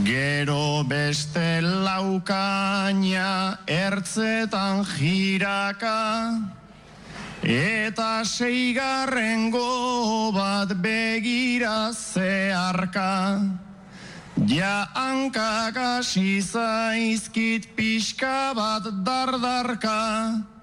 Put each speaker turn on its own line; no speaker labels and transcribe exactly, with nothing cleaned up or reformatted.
Gero beste laukaina ertzetan jiraka, eta seigarrengo bat begira zeharka. Ja hankak hasi zaizkit pixka bat dardarka,